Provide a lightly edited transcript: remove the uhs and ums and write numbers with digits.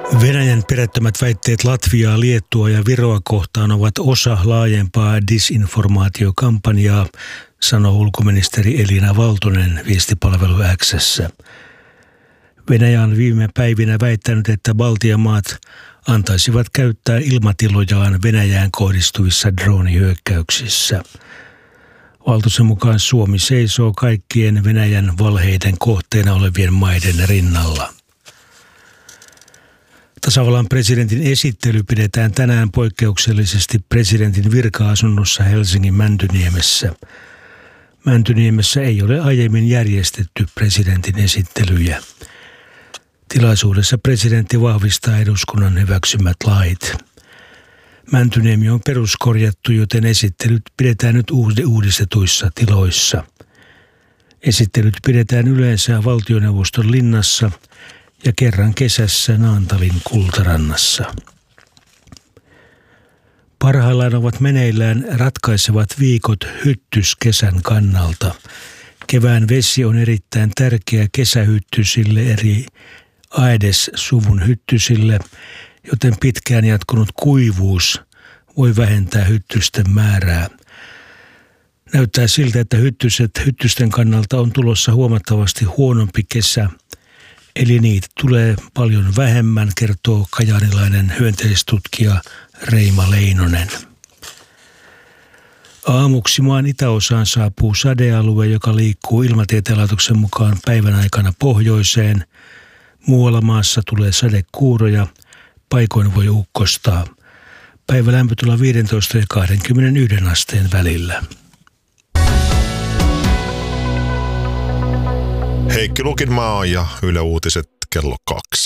Venäjän perättömät väitteet Latviaa, Liettua ja Viroa kohtaan ovat osa laajempaa disinformaatiokampanjaa, sanoi ulkoministeri Elina Valtonen viestipalvelu X:ssä. Venäjä on viime päivinä väittänyt, että Baltian maat antaisivat käyttää ilmatilojaan Venäjään kohdistuvissa droonihyökkäyksissä. Valtosen mukaan Suomi seisoo kaikkien Venäjän valheiden kohteena olevien maiden rinnalla. Tasavallan presidentin esittely pidetään tänään poikkeuksellisesti presidentin virka-asunnossa Helsingin Mäntyniemessä. Mäntyniemessä ei ole aiemmin järjestetty presidentin esittelyjä. Tilaisuudessa presidentti vahvistaa eduskunnan hyväksymät lait. Mäntyniemi on peruskorjattu, joten esittelyt pidetään nyt uudistetuissa tiloissa. Esittelyt pidetään yleensä valtioneuvoston linnassa ja kerran kesässä Naantalin Kultarannassa. Parhaillaan ovat meneillään ratkaisevat viikot hyttyskesän kannalta. Kevään vesi on erittäin tärkeä kesähyttysille eri Aedes-suvun hyttysille, joten pitkään jatkunut kuivuus voi vähentää hyttysten määrää. Näyttää siltä, että hyttysten kannalta on tulossa huomattavasti huonompi kesä, eli niitä tulee paljon vähemmän, kertoo kajaanilainen hyönteistutkija Reima Leinonen. Aamuksi maan itäosaan saapuu sadealue, joka liikkuu Ilmatieteen laitoksen mukaan päivän aikana pohjoiseen. Muualla maassa tulee sadekuuroja, paikoin voi ukkostaa. Päivä lämpötila 15 ja 21 asteen välillä. Heikki Lukinmaa ja Yle Uutiset kello 2.